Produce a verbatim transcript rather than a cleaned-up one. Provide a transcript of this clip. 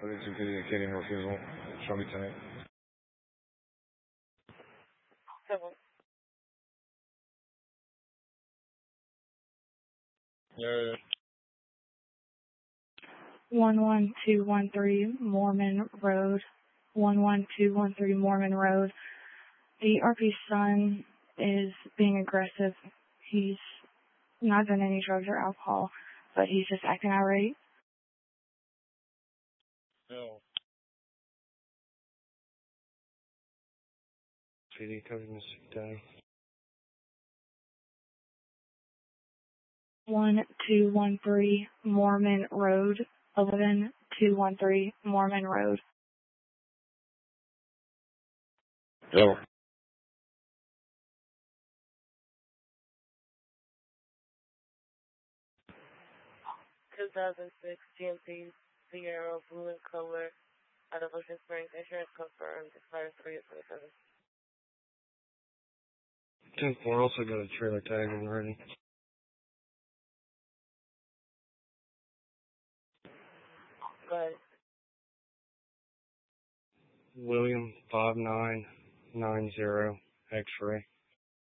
Emergency indicating refusal. Show me tonight. Seven. Yeah. one one two one three Mormon Road. one one two one three Mormon Road. The R P's son is being aggressive. He's not done any drugs or alcohol, but he's just acting irate. No. P D covering this day. one two one three Mormon Road. eleven two one three Mormon Road. Yo. two thousand six G M P Sierra blue in color out of Ocean Springs. Insurance confirmed. Expires three of twenty-seven. ten four also got a trailer tag already. Go ahead. William five nine nine zero X-ray.